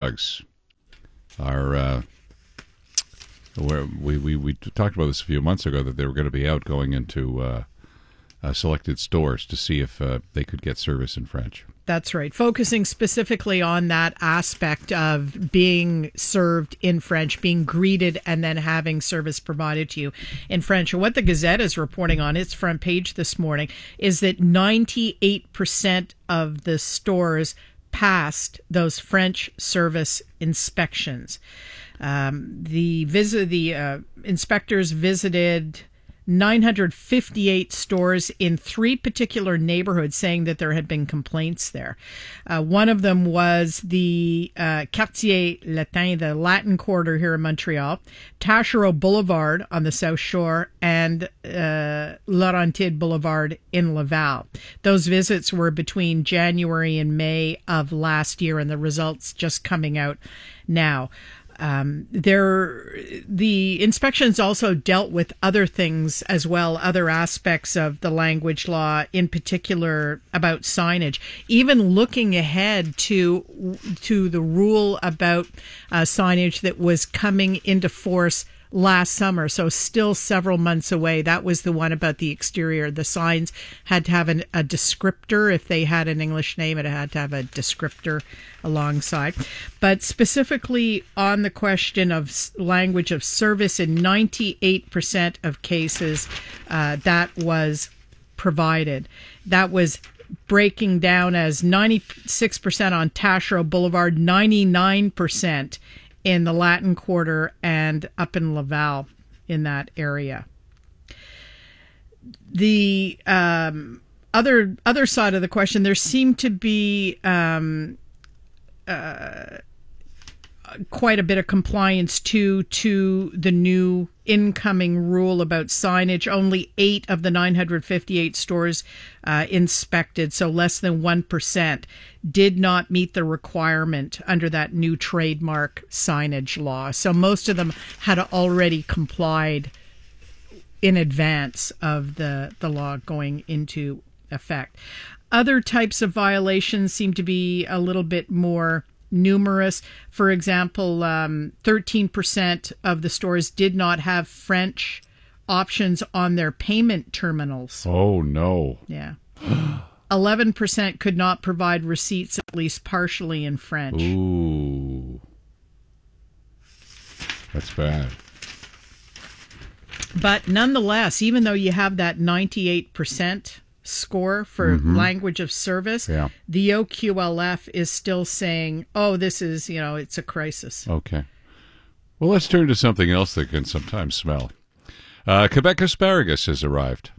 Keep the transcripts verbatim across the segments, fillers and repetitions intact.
dogs are, uh, where we, we, we talked about this a few months ago, that they were going to be out going into uh, uh, selected stores to see if uh, they could get service in French. That's right. Focusing specifically on that aspect of being served in French, being greeted, and then having service provided to you in French. And what the Gazette is reporting on its front page this morning is that ninety-eight percent of the stores passed those French service inspections. Um, the visit, the uh, inspectors visited nine hundred fifty-eight stores in three particular neighborhoods, saying that there had been complaints there. Uh, one of them was the uh, Quartier Latin, the Latin Quarter here in Montreal, Taschereau Boulevard on the South Shore, and uh, Laurentide Boulevard in Laval. Those visits were between January and May of last year, and the results just coming out now. Um, there, the inspections also dealt with other things as well, other aspects of the language law, in particular about signage, even looking ahead to to the rule about uh, signage that was coming into force last summer, so still several months away. That was the one about the exterior. The signs had to have an, a descriptor. If they had an English name, it had to have a descriptor alongside. But specifically on the question of language of service, in ninety-eight percent of cases, uh, that was provided. That was breaking down as ninety-six percent on Taschereau Boulevard, ninety-nine percent in the Latin Quarter, and up in Laval in that area. The um, other other side of the question, there seemed to be um, uh, quite a bit of compliance too to the new incoming rule about signage. Only eight of the nine hundred fifty-eight stores uh, inspected, so less than one percent, did not meet the requirement under that new trademark signage law. So most of them had already complied in advance of the, the law going into effect. Other types of violations seem to be a little bit more numerous. For example, um, thirteen percent of the stores did not have French options on their payment terminals. Oh, no. Yeah. eleven percent could not provide receipts at least partially in French. Ooh. That's bad. But nonetheless, even though you have that ninety-eight percent score for mm-hmm. language of service, yeah. the O Q L F is still saying, oh, this is, you know, it's a crisis. Okay. Well, let's turn to something else that can sometimes smell. Uh, Quebec asparagus has arrived.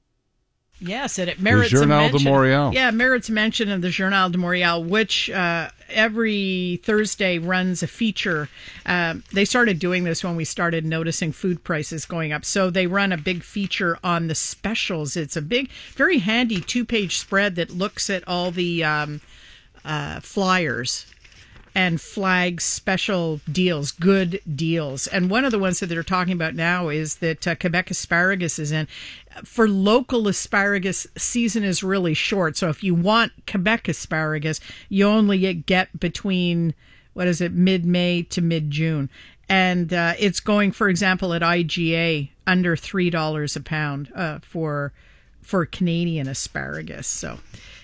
Yes, and it merits the Journal a mention. de Montréal. Yeah, merits mention of the Journal de Montréal, which uh, every Thursday runs a feature. Uh, they started doing this when we started noticing food prices going up. So they run a big feature on the specials. It's a big, very handy two-page spread that looks at all the um, uh, flyers and flags special deals, good deals. And one of the ones that they're talking about now is that uh, Quebec asparagus is in. For local asparagus, season is really short. So if you want Quebec asparagus, you only get between, what is it, mid-May to mid-June. And uh, it's going, for example, at I G A, under three dollars a pound uh, for for Canadian asparagus. So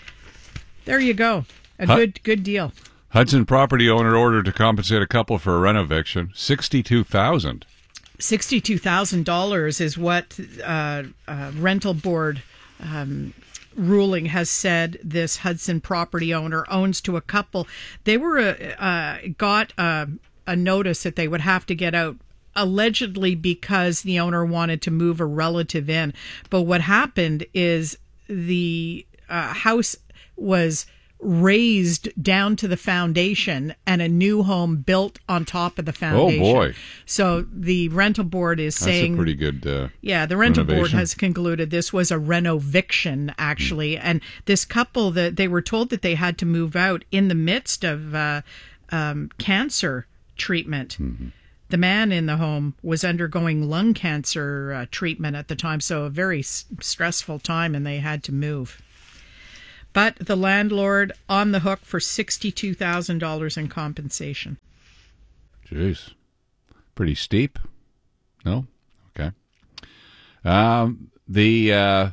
there you go. A huh? good good deal. Hudson property owner ordered to compensate a couple for a rent eviction, sixty-two thousand dollars. sixty-two thousand dollars is what uh, uh, rental board um, ruling has said this Hudson property owner owns to a couple. They were uh, uh, got uh, a notice that they would have to get out, allegedly because the owner wanted to move a relative in. But what happened is the uh, house was raised down to the foundation and a new home built on top of the foundation. Oh boy. So the rental board is That's saying... a pretty good uh, Yeah, the rental renovation. board has concluded this was a renoviction, actually. Mm. And this couple, that they were told that they had to move out in the midst of uh, um, cancer treatment. Mm-hmm. The man in the home was undergoing lung cancer uh, treatment at the time, so a very s- stressful time, and they had to move. but the landlord on the hook for sixty-two thousand dollars in compensation. Jeez. Pretty steep. No? Okay. Um, the uh,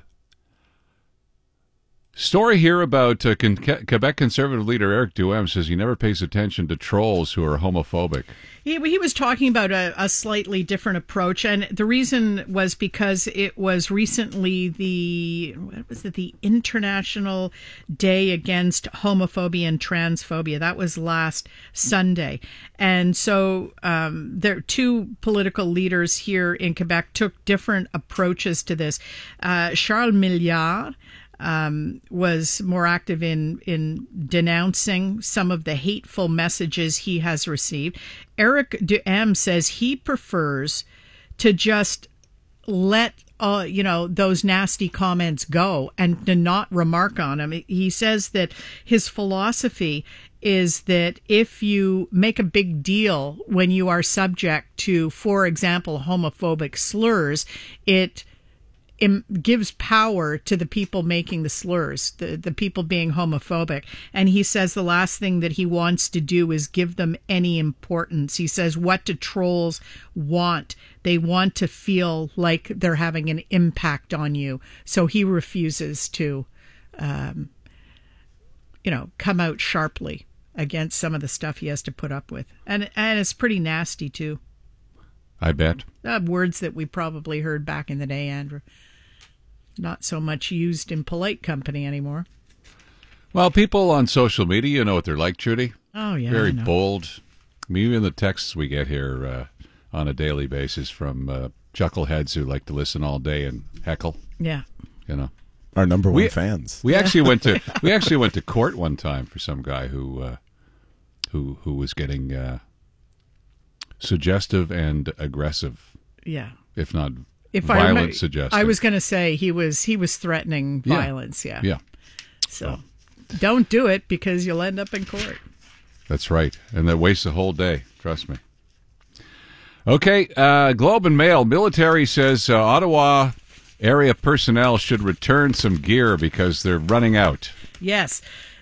story here about uh, Con- Quebec Conservative leader Eric Duhem says he never pays attention to trolls who are homophobic. He, he was talking about a, a slightly different approach, and the reason was because it was recently the what was it the International Day Against Homophobia and Transphobia. That was last Sunday, and so um, there two political leaders here in Quebec took different approaches to this. Uh, Charles Milliard Um, was more active in, in denouncing some of the hateful messages he has received. Eric Duhem says he prefers to just let uh, you know those nasty comments go and to not remark on them. He says that his philosophy is that if you make a big deal when you are subject to, for example, homophobic slurs, it gives power to the people making the slurs, the, the people being homophobic. And he says the last thing that he wants to do is give them any importance. He says, what do trolls want? They want to feel like they're having an impact on you. So he refuses to, um, you know, come out sharply against some of the stuff he has to put up with. And, and it's pretty nasty, too. I bet. Uh, words that we probably heard back in the day, Andrew. Not so much used in polite company anymore. Well, people on social media, you know what they're like, Trudy. Oh, yeah. Very bold. I mean, even the texts we get here uh, on a daily basis from uh, chuckleheads who like to listen all day and heckle. Yeah. You know. Our number one we, fans. We actually went to we actually went to court one time for some guy who uh, who who was getting uh, suggestive and aggressive. Yeah. If not if violent I, suggestive. I was going to say he was he was threatening yeah. violence. Yeah. Yeah. So don't do it because you'll end up in court. That's right. And that wastes a whole day. Trust me. Okay. Uh, Globe and Mail. Military says uh, Ottawa area personnel should return some gear because they're running out. Yes.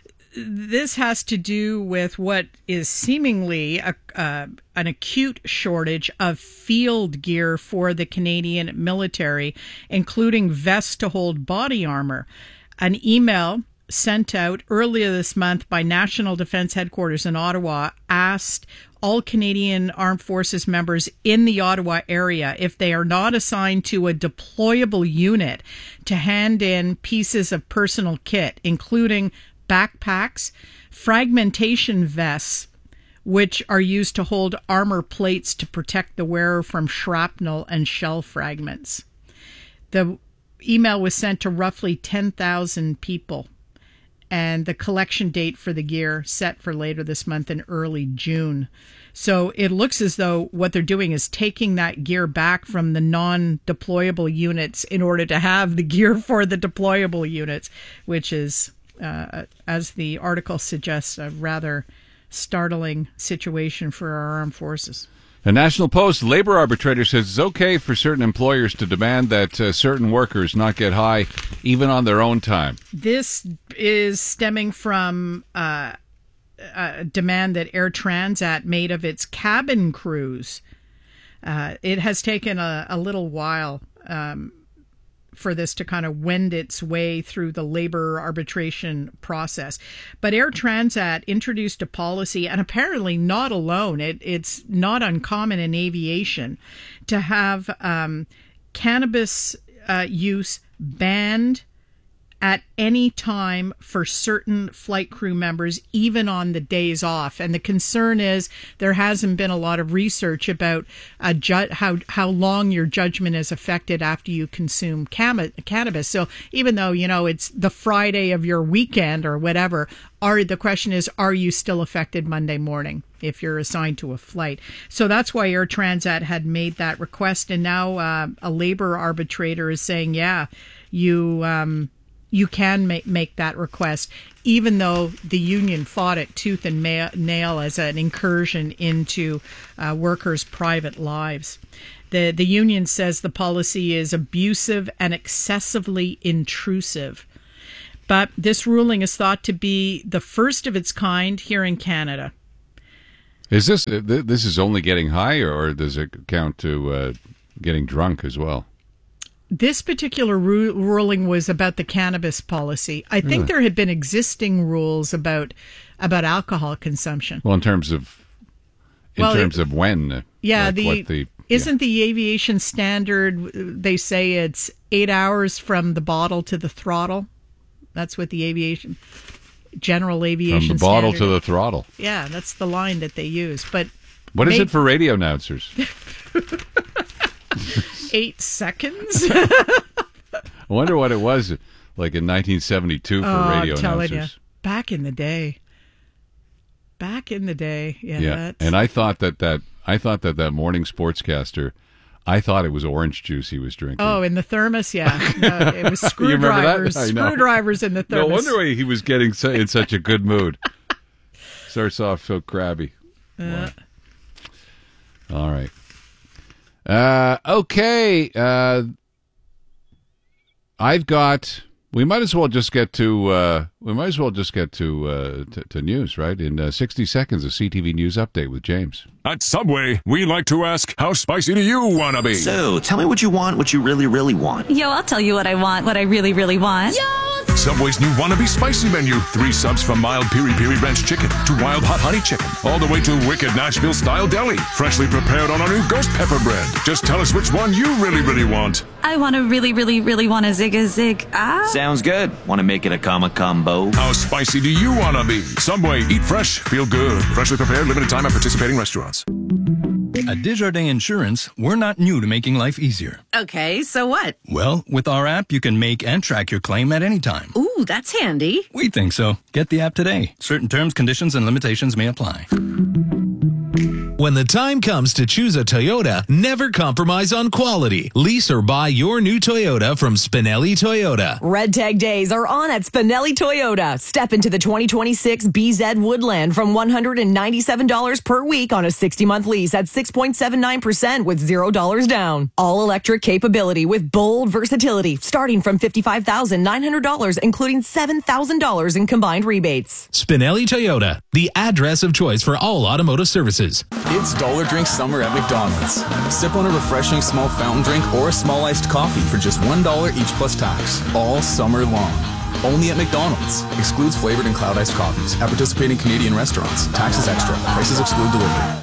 This has to do with what is seemingly a, uh, an acute shortage of field gear for the Canadian military, including vests to hold body armor. An email sent out earlier this month by National Defence Headquarters in Ottawa asked all Canadian Armed Forces members in the Ottawa area, if they are not assigned to a deployable unit, to hand in pieces of personal kit, including backpacks, fragmentation vests, which are used to hold armor plates to protect the wearer from shrapnel and shell fragments. The email was sent to roughly ten thousand people, and the collection date for the gear set for later this month in early June. So it looks as though what they're doing is taking that gear back from the non-deployable units in order to have the gear for the deployable units, which is, uh, as the article suggests, a rather startling situation for our armed forces. The National Post labor arbitrator says it's okay for certain employers to demand that uh, certain workers not get high even on their own time. This is stemming from uh, a demand that Air Transat made of its cabin crews. Uh, it has taken a, a little while um, for this to kind of wend its way through the labor arbitration process. But Air Transat introduced a policy, and apparently not alone, it, it's not uncommon in aviation, to have um, cannabis uh, use banned at any time for certain flight crew members, even on the days off. And the concern is there hasn't been a lot of research about uh, ju- how how long your judgment is affected after you consume cam- cannabis. So even though, you know, it's the Friday of your weekend or whatever, are the question is, are you still affected Monday morning if you're assigned to a flight? So that's why Air Transat had made that request. And now uh, a labor arbitrator is saying, yeah, you... Um, You can make, make that request, even though the union fought it tooth and nail as an incursion into uh, workers' private lives. The, the union says the policy is abusive and excessively intrusive. But this ruling is thought to be the first of its kind here in Canada. Is this this is only getting high, or does it count to uh, getting drunk as well? This particular ru- ruling was about the cannabis policy. I think Really? there had been existing rules about about alcohol consumption. Well, in terms of in Well, terms it- of when, uh, Yeah, like the, what the isn't the aviation standard? They say it's eight hours from the bottle to the throttle. That's what the aviation general from aviation the bottle standard. to the throttle. Yeah, that's the line that they use. But What is May- it for radio announcers? eight seconds. I wonder what it was like in nineteen seventy-two for Oh, radio I'm telling announcers. you, back in the day. Back in the day, yeah. Yeah, that's- and I thought that that I thought that that morning sportscaster, I thought it was orange juice he was drinking. Oh, in the thermos, yeah. No, it was You remember that? screwdrivers. I know. Screwdrivers in the no thermos. wonder why he was getting so, in such a good mood. Starts off so crabby. Uh, Wow. All right. Uh, okay. Uh, I've got. We might as well just get to. Uh, we might as well just get to uh, to, to news, right? In uh, sixty seconds, a C T V news update with James. At Subway, we like to ask, how spicy do you want to be? So, tell me what you want, what you really, really want. Yo, I'll tell you what I want, what I really, really want. Subway's new Wannabe Spicy menu. Three subs from mild piri piri ranch chicken to wild hot honey chicken. All the way to wicked Nashville style deli. Freshly prepared on our new ghost pepper bread. Just tell us which one you really, really want. I want to really, really, really want a zig a zig. Ah. Sounds good. Want to make it a comma combo? How spicy do you want to be? Subway, eat fresh, feel good. Freshly prepared, limited time at participating restaurants. At Desjardins Insurance, we're not new to making life easier. Okay, so what? Well, with our app, you can make and track your claim at any time. Ooh, that's handy. We think so. Get the app today. Certain terms, conditions, and limitations may apply. When the time comes to choose a Toyota, never compromise on quality. Lease or buy your new Toyota from Spinelli Toyota. Red Tag Days are on at Spinelli Toyota. Step into the twenty twenty-six B Z Woodland from one hundred ninety-seven dollars per week on a sixty-month lease at six point seven nine percent with zero dollars down. All-electric capability with bold versatility starting from fifty-five thousand nine hundred dollars, including seven thousand dollars in combined rebates. Spinelli Toyota, the address of choice for all automotive services. It's Dollar Drink Summer at McDonald's. Sip on a refreshing small fountain drink or a small iced coffee for just one dollar each plus tax. All summer long. Only at McDonald's. Excludes flavored and cloud iced coffees. At participating Canadian restaurants. Taxes extra. Prices exclude delivery.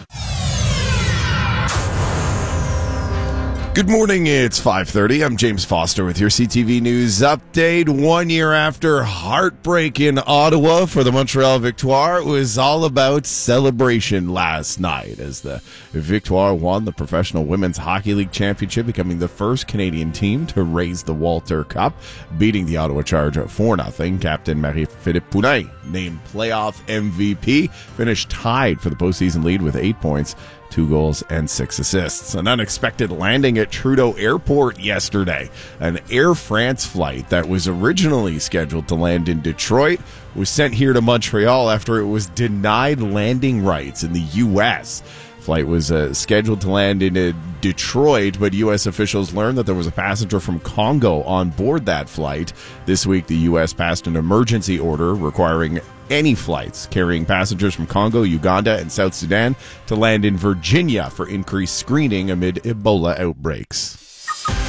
Good morning, it's five thirty. I'm James Foster with your C T V News update. One year after heartbreak in Ottawa for the Montreal Victoire, it was all about celebration last night as the Victoire won the Professional Women's Hockey League Championship, becoming the first Canadian team to raise the Walter Cup, beating the Ottawa Charge four nothing. Captain Marie-Philippe Poulain, named playoff M V P, finished tied for the postseason lead with eight points. Two goals and six assists. An unexpected landing at Trudeau Airport yesterday. An Air France flight that was originally scheduled to land in Detroit was sent here to Montreal after it was denied landing rights in the U S Flight was uh, scheduled to land in uh, Detroit, but U S officials learned that there was a passenger from Congo on board that flight. This week, the U S passed an emergency order requiring any flights carrying passengers from Congo, Uganda, and South Sudan to land in Virginia for increased screening amid Ebola outbreaks.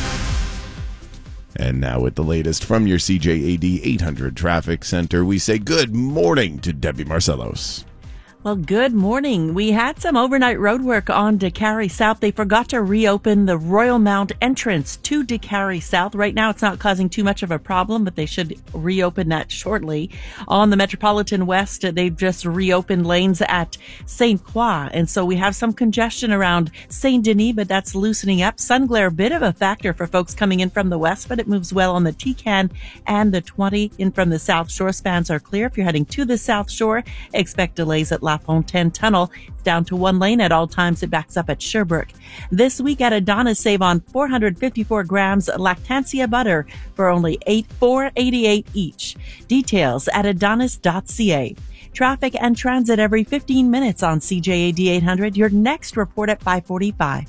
And now with the latest from your C J A D eight hundred Traffic Center, we say good morning to Debbie Marcellos. Well, good morning. We had some overnight roadwork on DeCarry South. They forgot to reopen the Royal Mount entrance to DeCarry South. Right now, it's not causing too much of a problem, but they should reopen that shortly. On the Metropolitan West, they've just reopened lanes at Saint Croix, and so we have some congestion around Saint Denis, but that's loosening up. Sun glare, bit of a factor for folks coming in from the west, but it moves well on the T C A N and the twenty. In from the South Shore, spans are clear. If you're heading to the South Shore, expect delays at La Fontaine Tunnel. It's down to one lane at all times. It backs up at Sherbrooke. This week at Adonis, save on four hundred fifty-four grams Lactantia butter for only eight four eighty-eight each. Details at adonis dot c a. Traffic and transit every fifteen minutes on C J A D eight hundred. Your next report at five forty-five.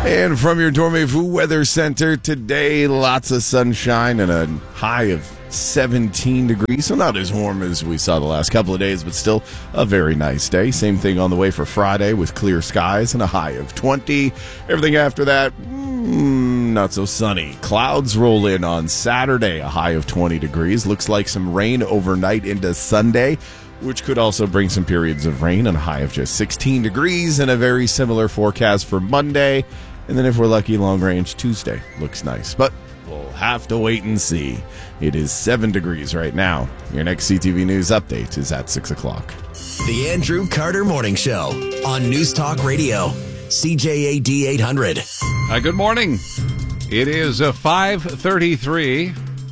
And from your Dormez-vous Weather Center today, lots of sunshine and a high of seventeen degrees. So not as warm as we saw the last couple of days, but still a very nice day. Same thing on the way for Friday with clear skies and a high of twenty. Everything after that, mm, not so sunny. Clouds roll in on Saturday, a high of twenty degrees. Looks like some rain overnight into Sunday, which could also bring some periods of rain and a high of just sixteen degrees, and a very similar forecast for Monday. And then if we're lucky, long range Tuesday looks nice. But we'll have to wait and see. It is seven degrees right now. Your next C T V News update is at six o'clock. The Andrew Carter Morning Show on News Talk Radio, C J A D eight hundred. Uh, good morning. It is uh, five thirty-three,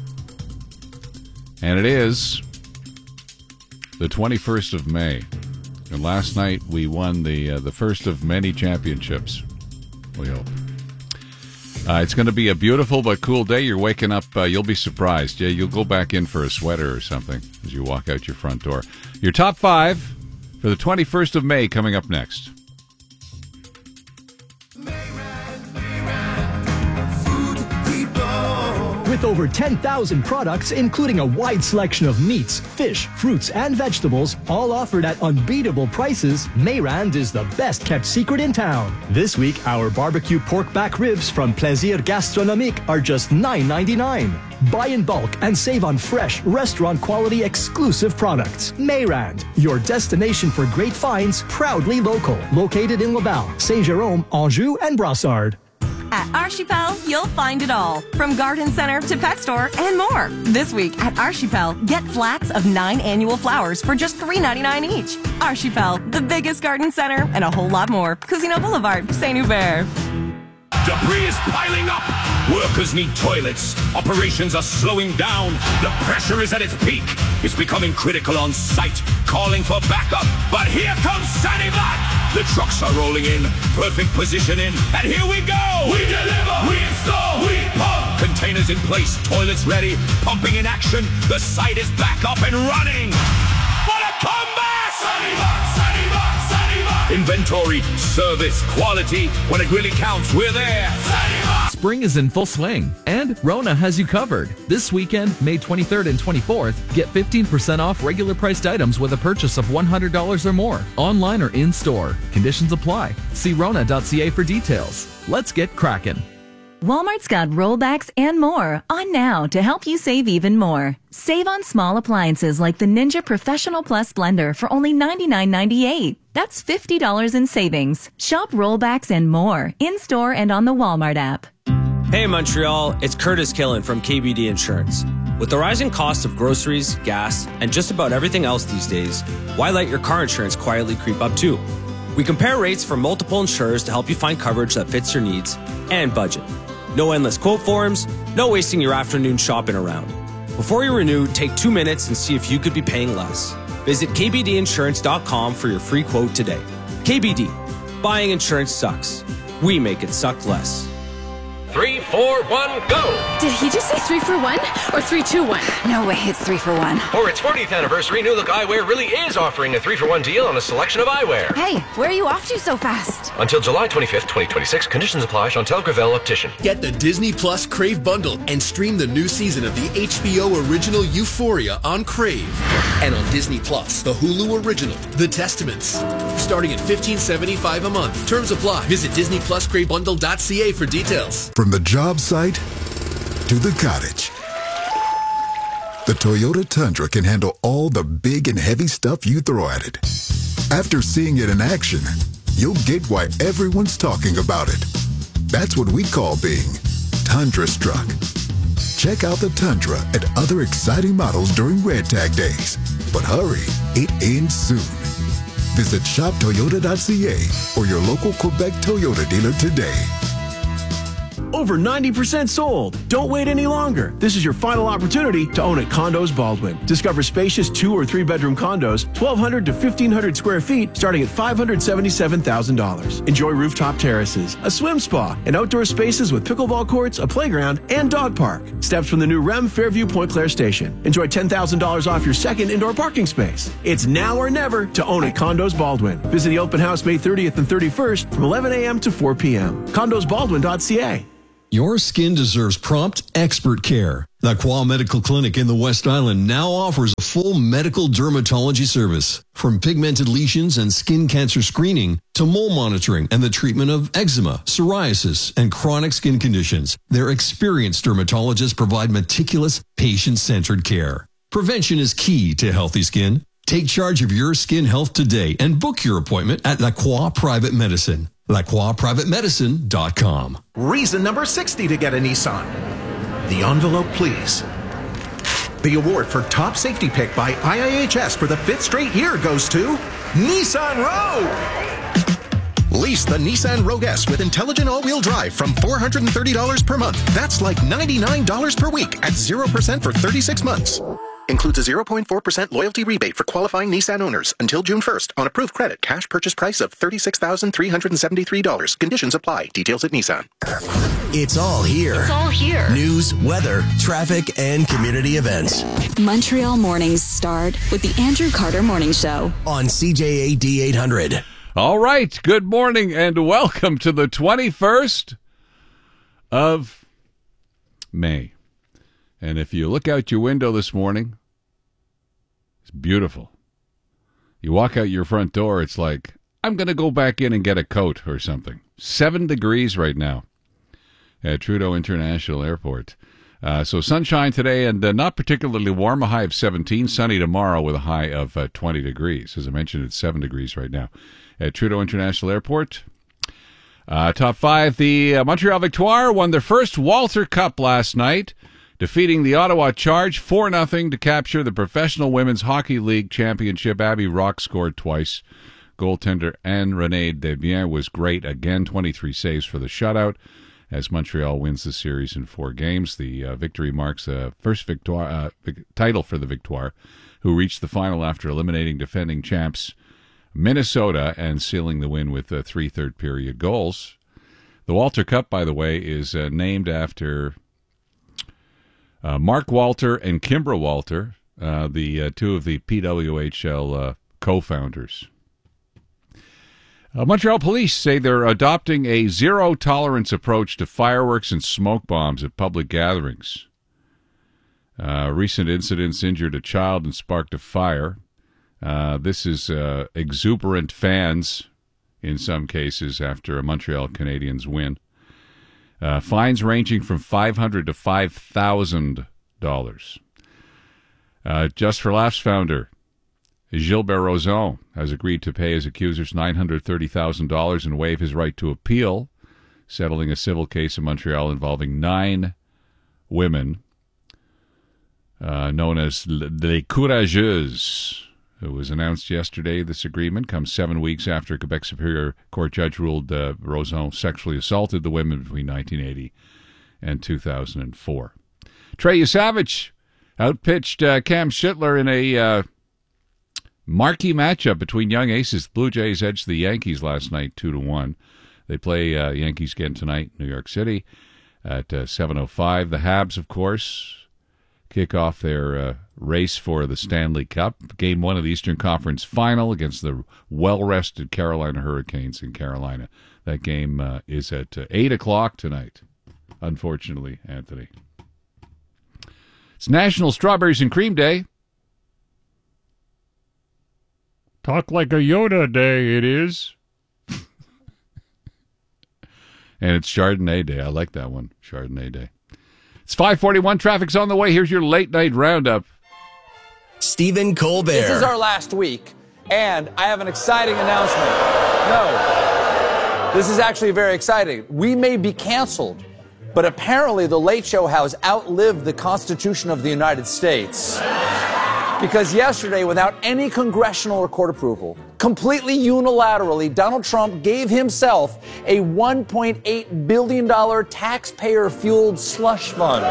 and it is the twenty-first of May. And last night we won the uh, the first of many championships, we hope. Uh, it's going to be a beautiful but cool day. You're waking up, uh, you'll be surprised. Yeah, you'll go back in for a sweater or something as you walk out your front door. Your top five for the twenty-first of May coming up next. With over ten thousand products, including a wide selection of meats, fish, fruits, and vegetables, all offered at unbeatable prices, Mayrand is the best-kept secret in town. This week, our barbecue pork back ribs from Plaisir Gastronomique are just nine ninety-nine. Buy in bulk and save on fresh, restaurant-quality exclusive products. Mayrand, your destination for great finds, proudly local. Located in Laval, Saint-Jérôme, Anjou, and Brassard. At Archipel, you'll find it all, from garden center to pet store and more. This week at Archipel, get flats of nine annual flowers for just three ninety-nine each. Archipel, the biggest garden center, and a whole lot more. Cousineau Boulevard, Saint-Hubert. Debris is piling up. Workers need toilets. Operations are slowing down. The pressure is at its peak. It's becoming critical on site, calling for backup. But here comes Sanivac. The trucks are rolling in, perfect positioning, and here we go! We deliver, we install, we pump! Containers in place, toilets ready, pumping in action, the site is back up and running! What a comeback! Sanivac, Sanivac, Sanivac! Inventory, service, quality, when it really counts, we're there! Sanivac! Spring is in full swing, and Rona has you covered. This weekend, May twenty-third and twenty-fourth, get fifteen percent off regular priced items with a purchase of one hundred dollars or more, online or in store. Conditions apply. See rona dot c a for details. Let's get cracking. Walmart's got rollbacks and more on now to help you save even more. Save on small appliances like the Ninja Professional Plus blender for only ninety-nine ninety-eight. That's fifty dollars in savings. Shop rollbacks and more in-store and on the Walmart app. Hey Montreal, it's Curtis Killen from K B D Insurance. With the rising cost of groceries, gas, and just about everything else these days, why let your car insurance quietly creep up too? We compare rates from multiple insurers to help you find coverage that fits your needs and budget. No endless quote forms, no wasting your afternoon shopping around. Before you renew, take two minutes and see if you could be paying less. Visit k b d insurance dot com for your free quote today. K B D. Buying insurance sucks. We make it suck less. Three, four, one, go! Did he just say three for one or three, two, one? No way, it's three for one. For its fortieth anniversary, New Look Eyewear really is offering a three for one deal on a selection of eyewear. Hey, where are you off to so fast? Until July twenty-fifth, twenty twenty-six. Conditions apply. Chantel Gravel Optician. Get the Disney Plus Crave bundle and stream the new season of the H B O original Euphoria on Crave. And on Disney Plus, the Hulu original, The Testaments. Starting at fifteen seventy-five a month. Terms apply. Visit disney plus crave bundle dot c a for details. From the job site to the cottage, the Toyota Tundra can handle all the big and heavy stuff you throw at it. After seeing it in action, you'll get why everyone's talking about it. That's what we call being Tundra struck. Check out the Tundra and other exciting models during Red Tag Days. But hurry, it ends soon. Visit shop toyota dot c a or your local Quebec Toyota dealer today. Over ninety percent sold. Don't wait any longer. This is your final opportunity to own at Condos Baldwin. Discover spacious two or three bedroom condos, twelve hundred to fifteen hundred square feet, starting at five hundred seventy-seven thousand dollars. Enjoy rooftop terraces, a swim spa, and outdoor spaces with pickleball courts, a playground, and dog park. Steps from the new R E M Fairview Point Claire Station. Enjoy ten thousand dollars off your second indoor parking space. It's now or never to own at Condos Baldwin. Visit the open house May thirtieth and thirty-first from eleven a.m. to four p.m. condos baldwin dot c a. Your skin deserves prompt, expert care. The Qua Medical Clinic in the West Island now offers a full medical dermatology service. From pigmented lesions and skin cancer screening to mole monitoring and the treatment of eczema, psoriasis, and chronic skin conditions, their experienced dermatologists provide meticulous, patient-centered care. Prevention is key to healthy skin. Take charge of your skin health today and book your appointment at La Croix Private Medicine. La Croix Private Medicine dot com. Reason number sixty to get a Nissan. The envelope, please. The award for top safety pick by I I H S for the fifth straight year goes to Nissan Rogue. Lease the Nissan Rogue S with intelligent all-wheel drive from four hundred thirty dollars per month. That's like ninety-nine dollars per week at zero percent for thirty-six months. Includes a zero point four percent loyalty rebate for qualifying Nissan owners until June first on approved credit. Cash purchase price of thirty-six thousand three hundred seventy-three dollars. Conditions apply. Details at Nissan. It's all here. It's all here. News, weather, traffic, and community events. Montreal mornings start with the Andrew Carter Morning Show on C J A D eight hundred. All right. Good morning and welcome to the twenty-first of May. And if you look out your window this morning, it's beautiful. You walk out your front door, it's like, I'm going to go back in and get a coat or something. Seven degrees right now at Trudeau International Airport. Uh, so sunshine today and uh, not particularly warm, a high of seventeen. Sunny tomorrow with a high of uh, twenty degrees. As I mentioned, it's seven degrees right now at Trudeau International Airport. Uh, top five, the uh, Montreal Victoire won their first Walter Cup last night, defeating the Ottawa Charge four nothing to capture the Professional Women's Hockey League Championship. Abby Rock scored twice. Goaltender Anne Renee Desbiens was great again, twenty-three saves for the shutout as Montreal wins the series in four games. The uh, victory marks the first victoire, uh, title for the Victoire, who reached the final after eliminating defending champs Minnesota and sealing the win with uh, three third-period goals. The Walter Cup, by the way, is uh, named after Uh, Mark Walter and Kimbra Walter, uh, the uh, two of the P W H L uh, co-founders. Uh, Montreal police say they're adopting a zero-tolerance approach to fireworks and smoke bombs at public gatherings. Uh, recent incidents injured a child and sparked a fire. Uh, this is uh, exuberant fans, in some cases, after a Montreal Canadiens win. Uh, fines ranging from five hundred dollars to five thousand dollars. Uh, Just for Laughs founder Gilbert Rozon has agreed to pay his accusers nine hundred thirty thousand dollars and waive his right to appeal, settling a civil case in Montreal involving nine women uh, known as Les Courageuses. It was announced yesterday. This agreement comes seven weeks after a Quebec Superior Court judge ruled uh, Rozon sexually assaulted the women between nineteen eighty and two thousand four. Trey Yusavich outpitched uh, Cam Schittler in a uh, marquee matchup between young aces. The Blue Jays edged the Yankees last night two to one. They play uh, Yankees again tonight in New York City at uh, seven oh five. The Habs, of course, kick off their uh, race for the Stanley Cup. Game one of the Eastern Conference Final against the well-rested Carolina Hurricanes in Carolina. That game uh, is at uh, eight o'clock tonight, unfortunately, Anthony. It's National Strawberries and Cream Day. Talk like a Yoda Day, it is. And it's Chardonnay Day. I like that one, Chardonnay Day. It's five forty-one. Traffic's on the way. Here's your late-night roundup. Stephen Colbert. This is our last week, and I have an exciting announcement. No, this is actually very exciting. We may be canceled, but apparently the Late Show has outlived the Constitution of the United States. Because yesterday, without any congressional or court approval, completely unilaterally, Donald Trump gave himself a one point eight billion dollars taxpayer-fueled slush fund.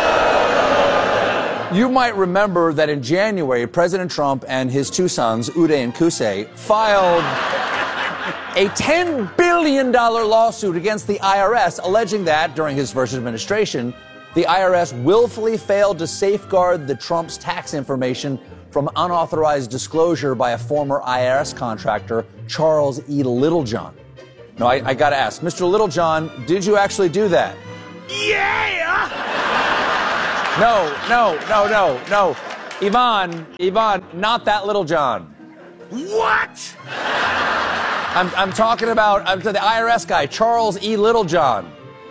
You might remember that in January, President Trump and his two sons, Uday and Qusay, filed a ten billion dollars lawsuit against the I R S, alleging that, during his first administration, the I R S willfully failed to safeguard the Trump's tax information from unauthorized disclosure by a former I R S contractor, Charles E. Littlejohn. Now, I, I got to ask, Mister Littlejohn, did you actually do that? Yeah! No, no, no, no, no. Yvonne, Yvonne, not that Littlejohn. What? I'm, I'm talking about I'm to the I R S guy, Charles E. Littlejohn.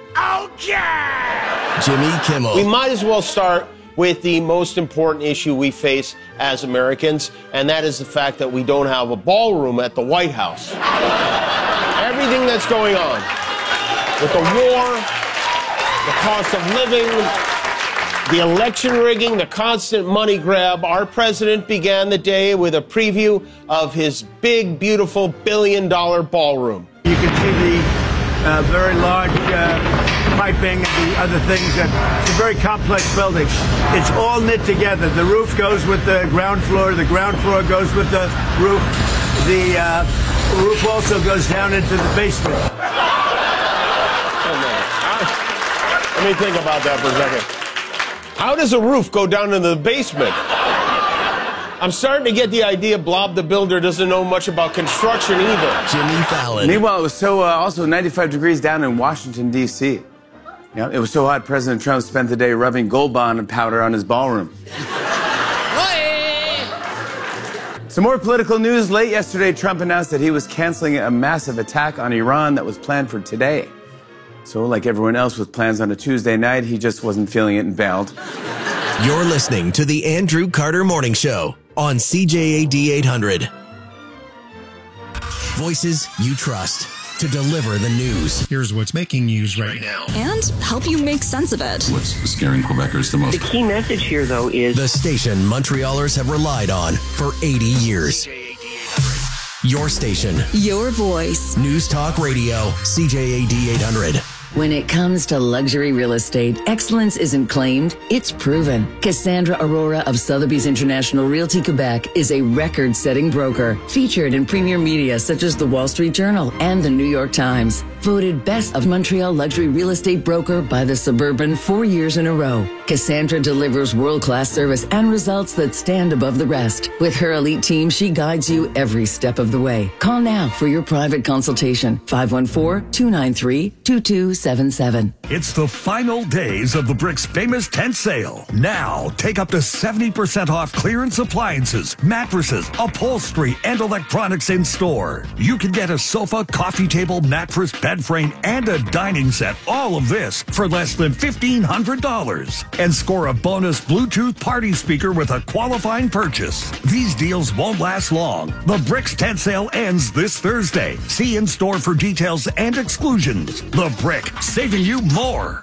Okay! Jimmy Kimmel. We might as well start with the most important issue we face as Americans, and that is the fact that we don't have a ballroom at the White House. Everything that's going on with the war, the cost of living, the election rigging, the constant money grab, our president began the day with a preview of his big, beautiful billion-dollar ballroom. You can see the uh, very large uh, piping and the other things. That it's a very complex building. It's all knit together. The roof goes with the ground floor. The ground floor goes with the roof. The uh, roof also goes down into the basement. Let me think about that for a second. How does a roof go down into the basement? I'm starting to get the idea Blob the Builder doesn't know much about construction either. Jimmy Fallon. Meanwhile, it was so uh, also ninety-five degrees down in Washington, D C Yeah, it was so hot, President Trump spent the day rubbing Gold Bond powder on his ballroom. Some more political news. Late yesterday, Trump announced that he was canceling a massive attack on Iran that was planned for today. So, like everyone else with plans on a Tuesday night, he just wasn't feeling it and bailed. You're listening to the Andrew Carter Morning Show on C J A D eight hundred. Voices you trust to deliver the news. Here's what's making news right now. And help you make sense of it. What's scaring Quebecers the most? The key message here, though, is the station Montrealers have relied on for eighty years. Your station. Your voice. News Talk Radio, C J A D eight hundred. When it comes to luxury real estate, excellence isn't claimed, it's proven. Cassandra Aurora of Sotheby's International Realty Quebec is a record-setting broker, featured in premier media such as the Wall Street Journal and the New York Times. Voted Best of Montreal Luxury Real Estate Broker by the Suburban four years in a row. Cassandra delivers world-class service and results that stand above the rest. With her elite team, she guides you every step of the way. Call now for your private consultation. five one four, two nine three, two two seven seven. It's the final days of the Brick's famous tent sale. Now, take up to seventy percent off clearance appliances, mattresses, upholstery, and electronics in store. You can get a sofa, coffee table, mattress, bed frame, and a dining set. All of this for less than fifteen hundred dollars. And score a bonus Bluetooth party speaker with a qualifying purchase. These deals won't last long. The Brick's tent sale ends this Thursday. See in store for details and exclusions. The Brick, saving you more.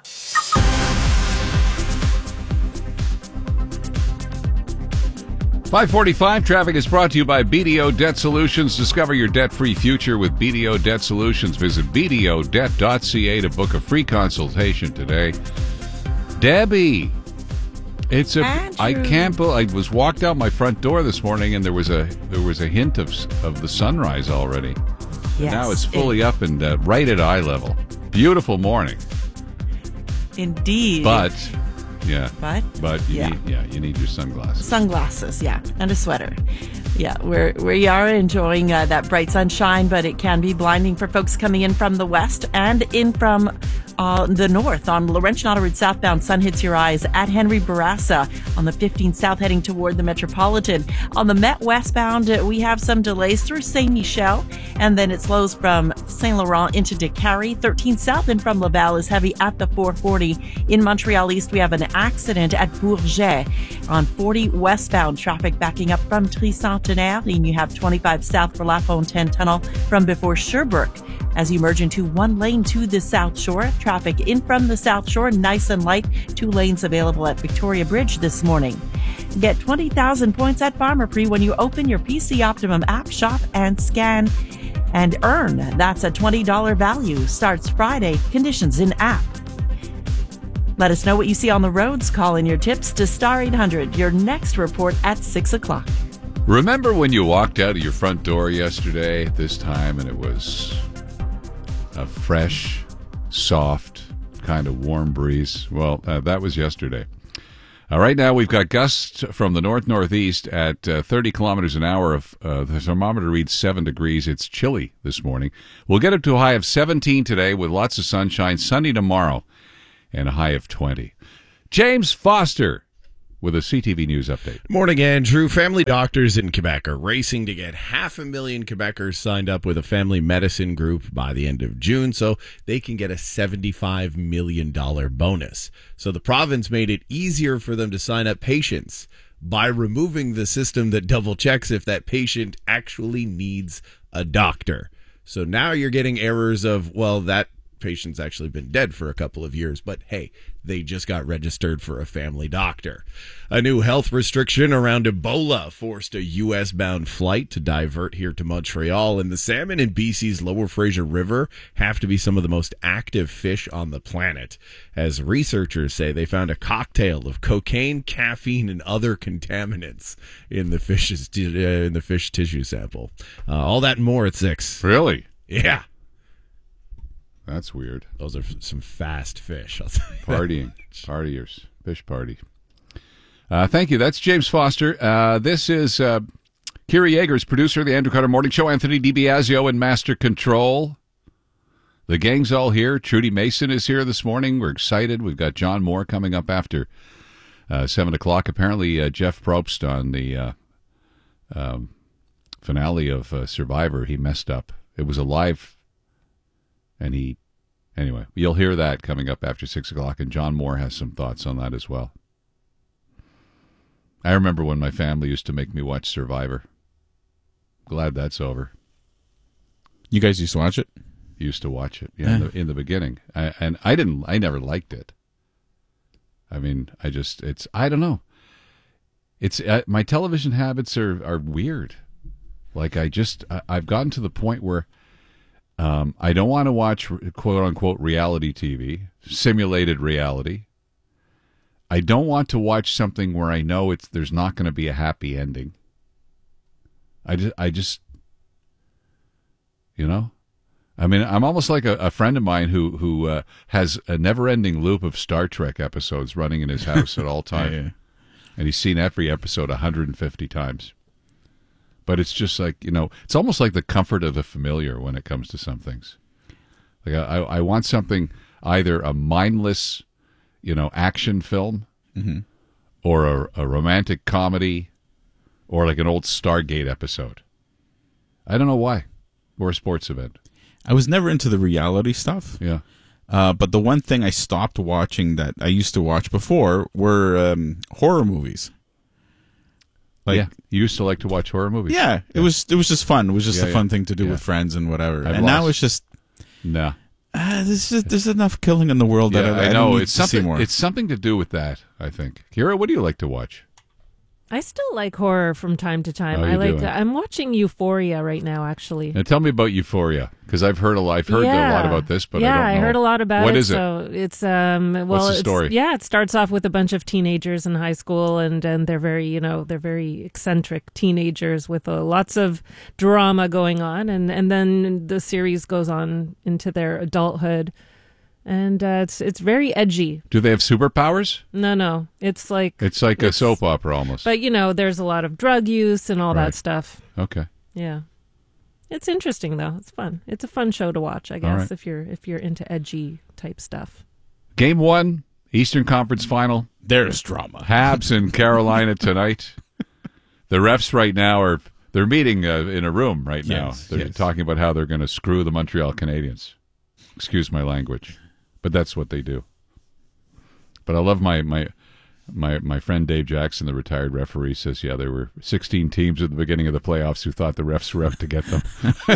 five forty-five traffic is brought to you by B D O Debt Solutions. Discover your debt-free future with B D O Debt Solutions. Visit b d o debt dot c a to book a free consultation today. Debbie, it's a. Andrew. I can't believe I was walked out my front door this morning and there was a there was a hint of of the sunrise already. Yes, now it's fully it, up and uh, right at eye level. Beautiful morning. Indeed. But. Yeah, but but you yeah. need yeah you need your sunglasses. Sunglasses, yeah, and a sweater. Yeah, we're we are enjoying uh, that bright sunshine, but it can be blinding for folks coming in from the west and in from uh, the north. On Laurentian Autoroute southbound, sun hits your eyes at Henry Bourassa on the fifteen south heading toward the Metropolitan. On the Met westbound, uh, we have some delays through Saint Michel, and then it slows from Saint Laurent into Décarie. thirteen south and from Laval is heavy at the four forty. In Montreal East, we have an accident at Bourget on forty westbound. Traffic backing up from Tricentenaire, and you have twenty-five south for La Fontaine Tunnel from before Sherbrooke. As you merge into one lane to the South Shore, traffic in from the South Shore, nice and light. Two lanes available at Victoria Bridge this morning. Get twenty thousand points at Pharmaprix when you open your P C Optimum app, shop, and scan and earn. That's a twenty dollars value. Starts Friday. Conditions in app. Let us know what you see on the roads. Call in your tips to Star eight hundred. Your next report at six o'clock. Remember when you walked out of your front door yesterday at this time and it was a fresh, soft, kind of warm breeze? Well, uh, that was yesterday. Uh, right now, we've got gusts from the north-northeast at uh, thirty kilometers an hour. Of uh, the thermometer reads seven degrees. It's chilly this morning. We'll get up to a high of seventeen today with lots of sunshine. Sunny tomorrow and a high of twenty. James Foster with a C T V News update. Morning, Andrew. Family doctors in Quebec are racing to get half a million Quebecers signed up with a family medicine group by the end of June so they can get a seventy-five million dollars bonus. So the province made it easier for them to sign up patients by removing the system that double checks if that patient actually needs a doctor. So now you're getting errors of, well, that patient's actually been dead for a couple of years, but hey, they just got registered for a family doctor. A new health restriction around Ebola forced a U S-bound flight to divert here to Montreal, and the salmon in B C's Lower Fraser River have to be some of the most active fish on the planet, as researchers say they found a cocktail of cocaine, caffeine, and other contaminants in the fish's uh, in the fish tissue sample. Uh, all that and more at six. Really? Yeah. That's weird. Those are f- some fast fish. I'll tell you Partying. Partiers. Fish party. Uh, thank you. That's James Foster. Uh, this is uh, Kira Yeager's producer of the Andrew Carter Morning Show. Anthony DiBiasio in Master Control. The gang's all here. Trudy Mason is here this morning. We're excited. We've got John Moore coming up after uh, seven o'clock. Apparently, uh, Jeff Probst on the uh, um, finale of uh, Survivor, he messed up. It was a live... And he, anyway, you'll hear that coming up after six o'clock, and John Moore has some thoughts on that as well. I remember when my family used to make me watch Survivor. Glad that's over. You guys used to watch it? Used to watch it, yeah, yeah. In, the, in the beginning. I, and I didn't, I never liked it. I mean, I just, it's, I don't know. It's, uh, my television habits are, are weird. Like, I just, I, I've gotten to the point where Um, I don't want to watch quote-unquote reality T V, simulated reality. I don't want to watch something where I know it's there's not going to be a happy ending. I just, I just, you know, I mean, I'm almost like a, a friend of mine who who uh, has a never-ending loop of Star Trek episodes running in his house at all times, yeah, yeah. And he's seen every episode one hundred fifty times. But it's just like, you know, it's almost like the comfort of the familiar when it comes to some things. Like I, I want something, either a mindless, you know, action film, mm-hmm. or a, a romantic comedy, or like an old Stargate episode. I don't know why. Or a sports event. I was never into the reality stuff. Yeah. Uh, but the one thing I stopped watching that I used to watch before were um, horror movies. Like, yeah, you used to like to watch horror movies. Yeah, it yeah. was it was just fun. It was just yeah, a fun yeah. thing to do yeah. with friends and whatever. I've and lost. now it's just no. Uh, there's just, there's enough killing in the world yeah, that I, I, I know don't need it's to something. see more. It's something to do with that. I think. Kira, what do you like to watch? I still like horror from time to time. Oh, I like. do, Uh, I'm watching Euphoria right now, actually. Now tell me about Euphoria, because I've heard a lot. I've heard yeah. a lot about this, but yeah, I don't know. I heard a lot about what it. What is it? So it's um. Well, What's the it's, story? Yeah, it starts off with a bunch of teenagers in high school, and and they're very, you know, they're very eccentric teenagers with uh, lots of drama going on, and and then the series goes on into their adulthood. And uh, it's it's very edgy. Do they have superpowers? No, no. It's like it's like it's, a soap opera almost. But you know, there's a lot of drug use and all right. that stuff. Okay. Yeah, it's interesting though. It's fun. It's a fun show to watch, I guess, right. if you're if you're into edgy type stuff. Game one, Eastern Conference Final. There's drama. Habs in Carolina tonight. The refs right now are they're meeting uh, in a room right now. Yes, they're yes. talking about how they're going to screw the Montreal Canadiens. Excuse my language. But that's what they do. But I love my, my my my friend Dave Jackson, the retired referee, says, yeah, there were sixteen teams at the beginning of the playoffs who thought the refs were out to get them.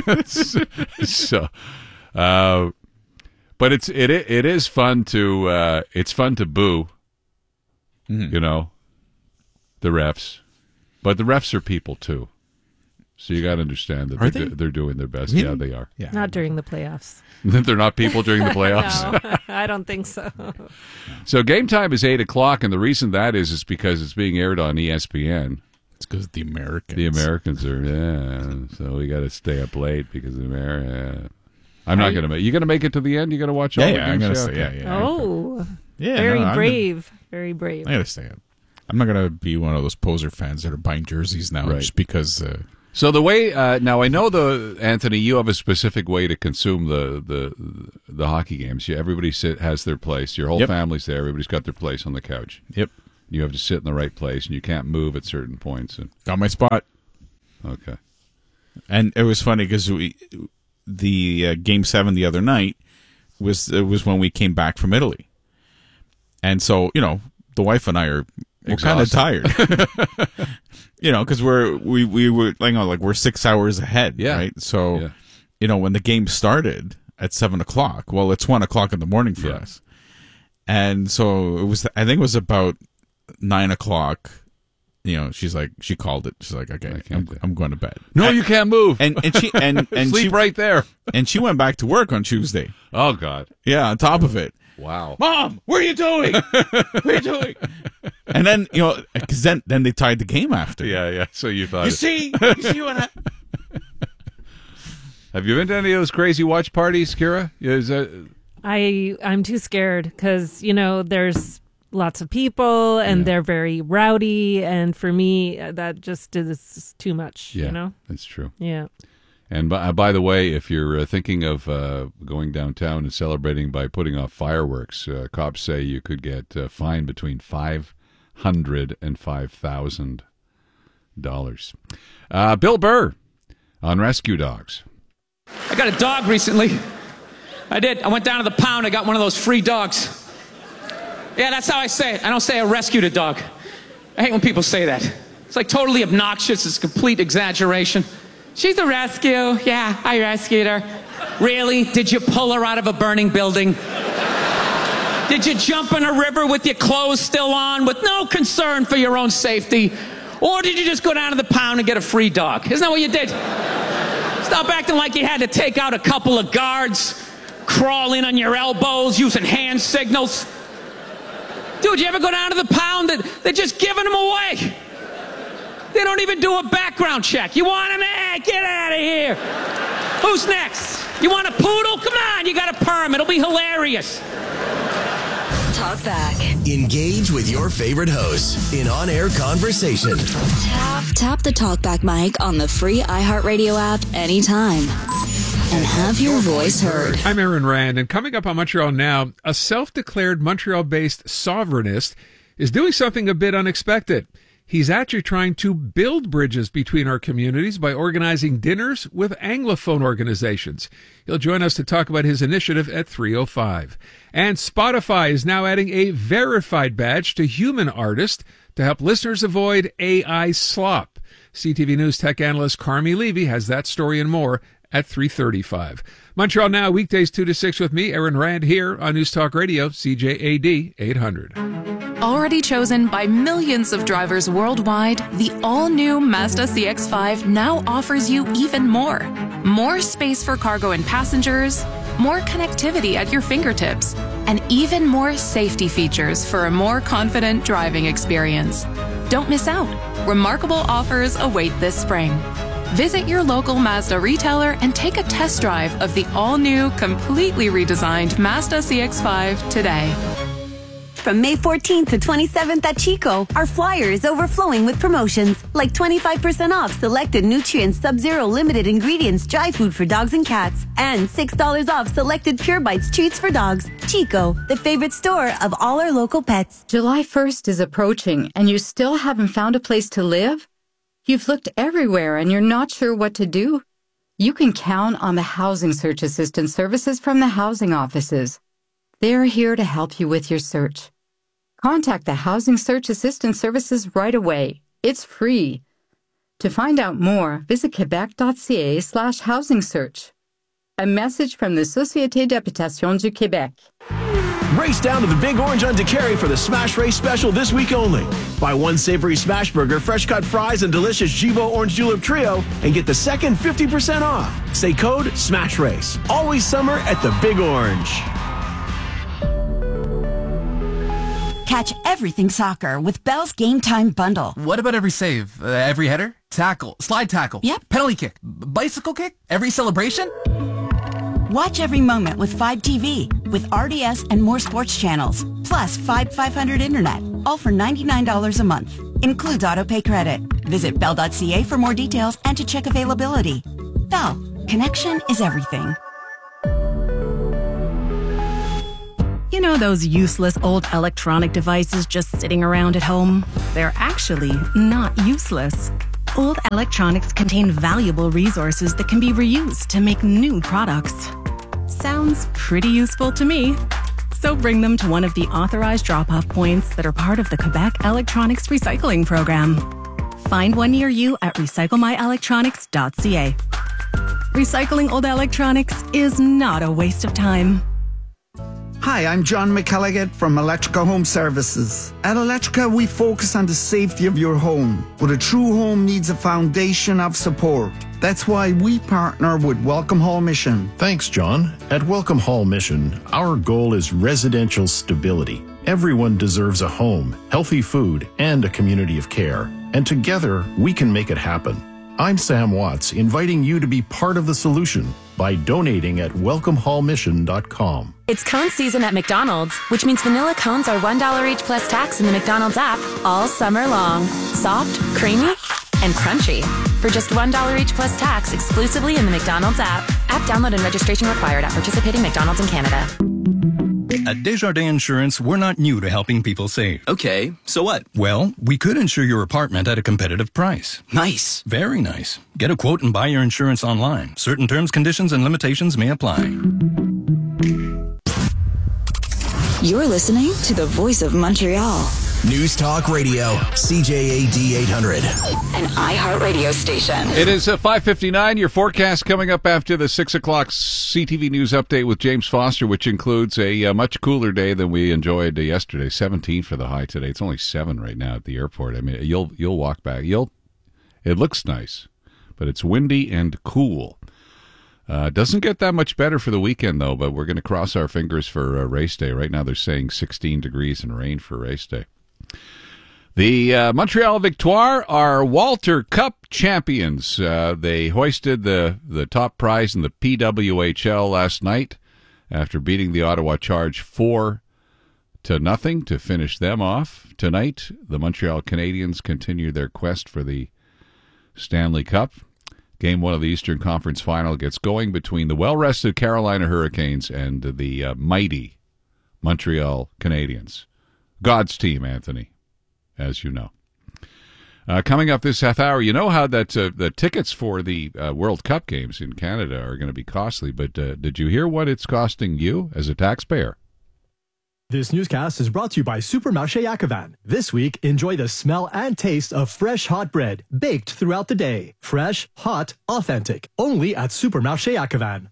so, uh, but it's it it is fun to uh, it's fun to boo, mm-hmm. you know, The refs. But the refs are people, too. So you got to understand that Are they're, they? do- they're doing their best. Really? Yeah, they are. Yeah. Not during the playoffs. They're not people during the playoffs? No, I don't think so. So game time is eight o'clock, and the reason that is is because it's being aired on E S P N. It's because the Americans. The Americans are, yeah. So we got to stay up late because of America. I'm not going to make. You going to make it to the end? You going to watch all Yeah, the yeah, I'm games? gonna Okay. stay. Yeah, yeah. Oh, Yeah, very no, I'm brave. Very brave. I gotta stay up. I'm not gonna be one of those poser fans that are buying jerseys now Right. just because. Uh, So the way uh, now I know the Anthony, you have a specific way to consume the the the hockey games. You, everybody sit, has their place. Your whole Yep. family's there. Everybody's got their place on the couch. Yep. You have to sit in the right place, and you can't move at certain points. And got my spot. Okay. And it was funny because we the uh, game seven the other night was it was when we came back from Italy, and so you know the wife and I are we're kind of Exhausted. tired, you know, because we're we we were like, you know, like we're six hours ahead, Yeah. right? So Yeah. you know when the game started at seven o'clock, well, it's one o'clock in the morning for Yeah. us, and so it was. I think it was about nine o'clock. You know, she's like, she called it. She's like, okay, I'm, I'm going to bed. No, and, you can't move. And and she and and Sleep she, right there. And she went back to work on Tuesday. Oh God. Yeah, on top of it. Wow. Mom, what are you doing? What are you doing? And then you know, because then then they tied the game after. Yeah, yeah. So you thought You it- see, you see what? I, Have you been to any of those crazy watch parties, Kira? Is that I I'm too scared because you know there's lots of people and Yeah. they're very rowdy, and for me uh, that just is too much. yeah, You know. that's true. Yeah. And by, by the way, if you're uh, thinking of uh, going downtown and celebrating by putting off fireworks, uh, cops say you could get uh, fined between five hundred and five thousand dollars. Uh, Bill Burr on rescue dogs. I got a dog recently. I did. I went down to the pound. I got one of those free dogs. Yeah, that's how I say it. I don't say I rescued a dog. I hate when people say that. It's like totally obnoxious. It's complete exaggeration. She's a rescue. Yeah, I rescued her. Really? Did you pull her out of a burning building? Did you jump in a river with your clothes still on with no concern for your own safety? Or did you just go down to the pound and get a free dog? Isn't that what you did? Stop acting like you had to take out a couple of guards, crawl in on your elbows using hand signals. Dude, you ever go down to the pound? That they're just giving them away. They don't even do a background check. You want him? Eh, get out of here. Who's next? You want a poodle? Come on, you got a perm. It'll be hilarious. Talk back. Engage with your favorite hosts in on-air conversation. Tap, tap the TalkBack mic on the free iHeartRadio app anytime. And have your voice heard. I'm Aaron Rand, and coming up on Montreal Now, a self-declared Montreal-based sovereignist is doing something a bit unexpected. He's actually trying to build bridges between our communities by organizing dinners with Anglophone organizations. He'll join us to talk about his initiative at three oh five. And Spotify is now adding a verified badge to human artists to help listeners avoid A I slop. C T V News tech analyst Carmi Levy has that story and more at three thirty-five. Montreal Now, weekdays two to six with me, Aaron Rand, here on News Talk Radio, C J A D eight hundred. Already chosen by millions of drivers worldwide, the all-new Mazda C X five now offers you even more. More space for cargo and passengers, more connectivity at your fingertips, and even more safety features for a more confident driving experience. Don't miss out. Remarkable offers await this spring. Visit your local Mazda retailer and take a test drive of the all-new, completely redesigned Mazda C X five today. From May fourteenth to twenty-seventh at Chico, our flyer is overflowing with promotions like twenty-five percent off selected Nutrients Sub-Zero limited ingredients dry food for dogs and cats, and six dollars off selected Pure Bites treats for dogs. Chico, the favorite store of all our local pets. July first is approaching and you still haven't found a place to live? You've looked everywhere and you're not sure what to do? You can count on the Housing Search Assistance services from the housing offices. They're here to help you with your search. Contact the Housing Search Assistance services right away. It's free. To find out more, visit quebec.ca slash housing search. A message from the Société d'Habitation du Québec. Race down to the Big Orange on DeCary for the Smash Race special this week only. Buy one savory smash burger, fresh cut fries, and delicious Jivo Orange Julep Trio, and get the second fifty percent off. Say code SMASH RACE. Always summer at the Big Orange. Catch everything soccer with Bell's Game Time Bundle. What about every save? Uh, every header? Tackle? Slide tackle? Yep. Penalty kick? B- bicycle kick? Every celebration? Watch every moment with five T V, with R D S and more sports channels, plus five five hundred internet, all for ninety-nine dollars a month. Includes autopay credit. Visit bell dot c a for more details and to check availability. Bell, connection is everything. You know those useless old electronic devices just sitting around at home? They're actually not useless. Old electronics contain valuable resources that can be reused to make new products. Sounds pretty useful to me. So bring them to one of the authorized drop-off points that are part of the Quebec Electronics Recycling Program. Find one near you at recycle my electronics dot c a. Recycling old electronics is not a waste of time. Hi, I'm John McElligott from Electrica Home Services. At Electrica, we focus on the safety of your home, but a true home needs a foundation of support. That's why we partner with Welcome Hall Mission. Thanks, John. At Welcome Hall Mission, our goal is residential stability. Everyone deserves a home, healthy food, and a community of care. And together, we can make it happen. I'm Sam Watts, inviting you to be part of the solution by donating at welcome hall mission dot com. It's cone season at McDonald's, which means vanilla cones are one dollar each plus tax in the McDonald's app all summer long. Soft, creamy, and crunchy. For just one dollar each plus tax exclusively in the McDonald's app. App download and registration required at participating McDonald's in Canada. At Desjardins Insurance, we're not new to helping people save. Okay, so what? Well, we could insure your apartment at a competitive price. Nice. Very nice. Get a quote and buy your insurance online. Certain terms, conditions, and limitations may apply. You're listening to the Voice of Montreal. News Talk Radio, C J A D eight hundred. An iHeart radio station. It is uh, five fifty-nine. Your forecast coming up after the six o'clock C T V News Update with James Foster, which includes a uh, much cooler day than we enjoyed uh, yesterday. seventeen for the high today. It's only seven right now at the airport. I mean, you'll you'll walk back. You'll. It looks nice, but it's windy and cool. Uh, doesn't get that much better for the weekend, though, but we're going to cross our fingers for uh, race day. Right now they're saying sixteen degrees and rain for race day. The uh, Montreal Victoire are Walter Cup champions. Uh, they hoisted the, the top prize in the P W H L last night after beating the Ottawa Charge four to nothing to finish them off. Tonight, the Montreal Canadiens continue their quest for the Stanley Cup. Game one of the Eastern Conference Final gets going between the well-rested Carolina Hurricanes and the uh, mighty Montreal Canadiens. God's team, Anthony, as you know. Uh, coming up this half hour, you know how that uh, the tickets for the uh, World Cup games in Canada are going to be costly, but uh, did you hear what it's costing you as a taxpayer? This newscast is brought to you by Supermarché Yakavan. This week, enjoy the smell and taste of fresh hot bread, baked throughout the day. Fresh, hot, authentic. Only at Supermarché Yakavan.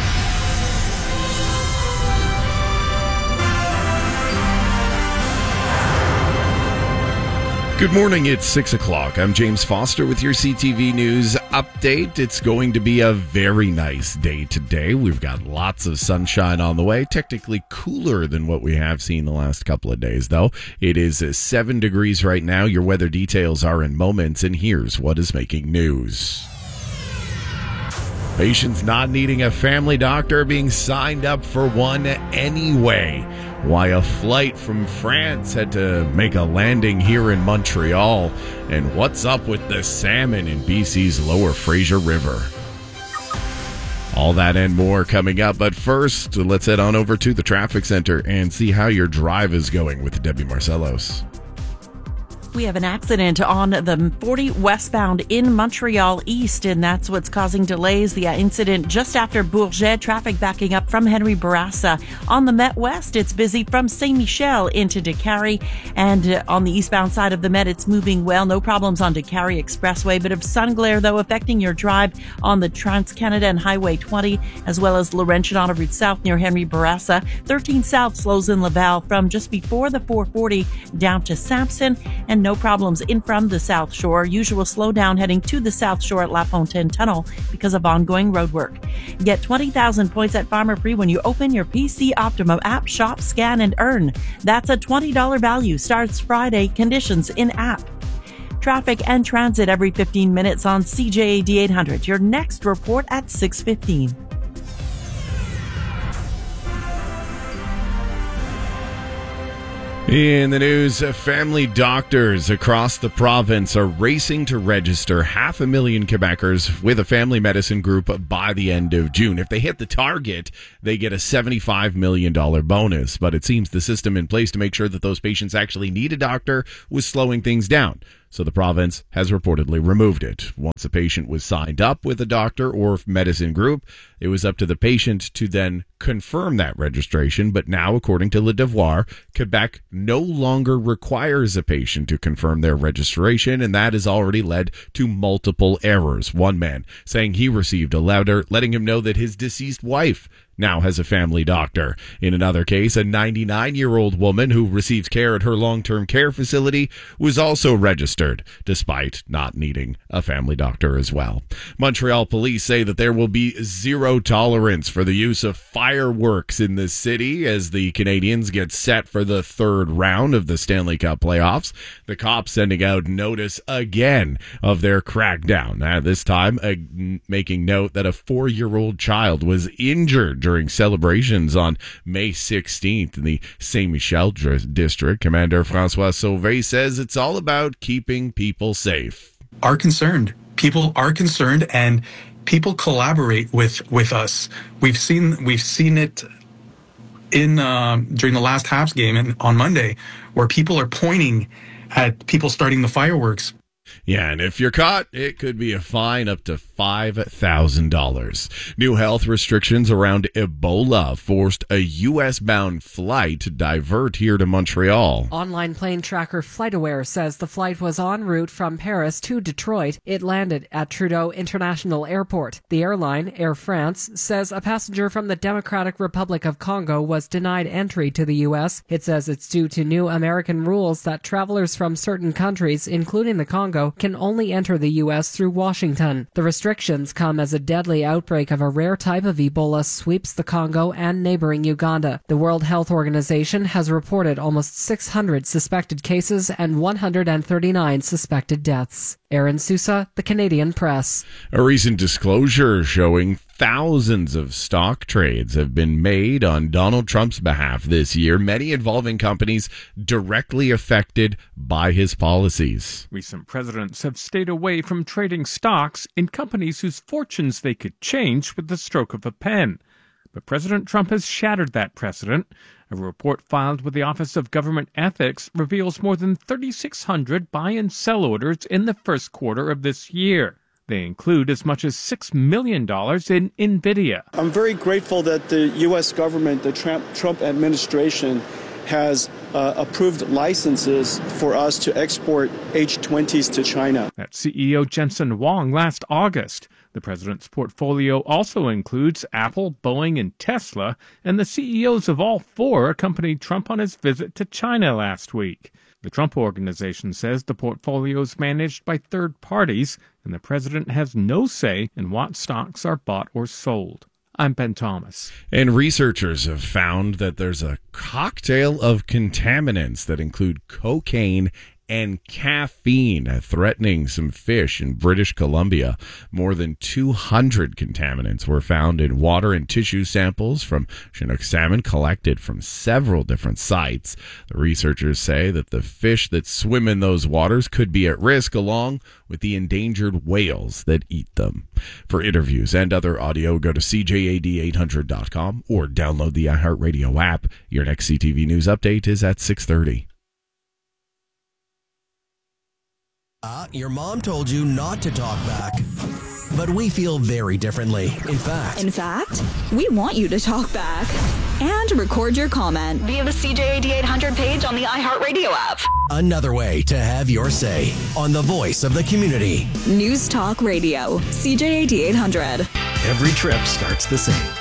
Good morning, it's six o'clock. I'm James Foster with your C T V News update. It's going to be a very nice day today. We've got lots of sunshine on the way. Technically cooler than what we have seen the last couple of days, though. It is seven degrees right now. Your weather details are in moments, and here's what is making news. Patients not needing a family doctor being signed up for one anyway. Why a flight from France had to make a landing here in Montreal. And what's up with the salmon in B C's Lower Fraser River. All that and more coming up. But first, let's head on over to the traffic center and see how your drive is going with Debbie Marcellos. We have an accident on the forty westbound in Montreal East, and that's what's causing delays. The incident just after Bourget, traffic backing up from Henry Bourassa. On the Met West, it's busy from Saint-Michel into Décarie, and uh, on the eastbound side of the Met, it's moving well. No problems on Décarie Expressway. Bit of sun glare, though, affecting your drive on the Trans-Canada and Highway twenty, as well as Laurentian Autoroute South near Henry Bourassa. thirteen South slows in Laval from just before the four forty down to Sampson, and no problems in from the South Shore. Usual slowdown heading to the South Shore at La Fontaine Tunnel because of ongoing road work. Get twenty thousand points at Farmer Free when you open your P C Optimum app, shop, scan, and earn. That's a twenty dollars value. Starts Friday. Conditions in app. Traffic and transit every fifteen minutes on C J A D eight hundred. Your next report at six fifteen. In the news, family doctors across the province are racing to register half a million Quebecers with a family medicine group by the end of June. If they hit the target, they get a seventy-five million dollars bonus. But it seems the system in place to make sure that those patients actually need a doctor was slowing things down. So the province has reportedly removed it. Once a patient was signed up with a doctor or medicine group, it was up to the patient to then confirm that registration. But now, according to Le Devoir, Quebec no longer requires a patient to confirm their registration, and that has already led to multiple errors. One man saying he received a letter letting him know that his deceased wife now has a family doctor. In another case, a ninety-nine-year-old woman who receives care at her long-term care facility was also registered, despite not needing a family doctor as well. Montreal police say that there will be zero tolerance for the use of fireworks in the city as the Canadians get set for the third round of the Stanley Cup playoffs. The cops sending out notice again of their crackdown, uh, this time uh, making note that a four-year-old child was injured during celebrations on May sixteenth in the Saint-Michel district. Commander François Sauvé says it's all about keeping people safe. Are concerned. People are concerned, and people collaborate with with us. We've seen we've seen it in uh, during the last Habs game and on Monday, where people are pointing at people starting the fireworks. Yeah, and if you're caught, it could be a fine up to five thousand dollars. New health restrictions around Ebola forced a U S-bound flight to divert here to Montreal. Online plane tracker FlightAware says the flight was en route from Paris to Detroit. It landed at Trudeau International Airport. The airline, Air France, says a passenger from the Democratic Republic of Congo was denied entry to the U S. It says it's due to new American rules that travelers from certain countries, including the Congo, can only enter the U S through Washington. The restrictions come as a deadly outbreak of a rare type of Ebola sweeps the Congo and neighboring Uganda. The World Health Organization has reported almost six hundred suspected cases and one hundred thirty-nine suspected deaths. Aaron Sousa, The Canadian Press. A recent disclosure showing thousands of stock trades have been made on Donald Trump's behalf this year, many involving companies directly affected by his policies. Recent presidents have stayed away from trading stocks in companies whose fortunes they could change with the stroke of a pen. But President Trump has shattered that precedent. A report filed with the Office of Government Ethics reveals more than thirty-six hundred buy and sell orders in the first quarter of this year. They include as much as six million dollars in NVIDIA. I'm very grateful that the U S government, the Trump, Trump administration, has uh, approved licenses for us to export H twenties to China. That's C E O Jensen Huang last August. The president's portfolio also includes Apple, Boeing, and Tesla, and the C E Os of all four accompanied Trump on his visit to China last week. The Trump Organization says the portfolio is managed by third parties, and the president has no say in what stocks are bought or sold. I'm Ben Thomas. And researchers have found that there's a cocktail of contaminants that include cocaine and caffeine threatening some fish in British Columbia. More than two hundred contaminants were found in water and tissue samples from Chinook salmon collected from several different sites. The researchers say that the fish that swim in those waters could be at risk, along with the endangered whales that eat them. For interviews and other audio, go to C J A D eight hundred dot com or download the iHeartRadio app. Your next C T V News update is at six thirty. Uh, your mom told you not to talk back. But we feel very differently. In fact. In fact, we want you to talk back and record your comment via the C J A D eight hundred page on the iHeartRadio app. Another way to have your say on the voice of the community. News Talk Radio, C J A D eight hundred. Every trip starts the same.